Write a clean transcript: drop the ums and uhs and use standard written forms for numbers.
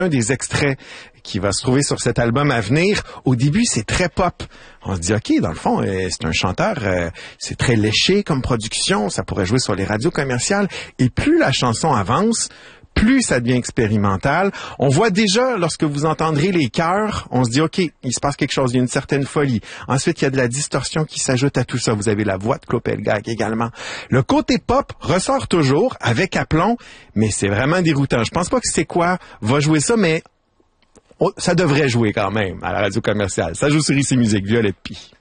un des extraits qui va se trouver sur cet album à venir. Au début, c'est très pop. On se dit, OK, dans le fond, c'est un chanteur, c'est très léché comme production, ça pourrait jouer sur les radios commerciales. Et plus la chanson avance, plus ça devient expérimental. On voit déjà, lorsque vous entendrez les chœurs, on se dit, OK, il se passe quelque chose, il y a une certaine folie. Ensuite, il y a de la distorsion qui s'ajoute à tout ça. Vous avez la voix de Claude Pelgag également. Le côté pop ressort toujours avec aplomb, mais c'est vraiment déroutant. Je pense pas que C'est quoi va jouer ça, mais ça devrait jouer quand même à la radio commerciale. Ça joue sur ICI Musique, Violette Pie.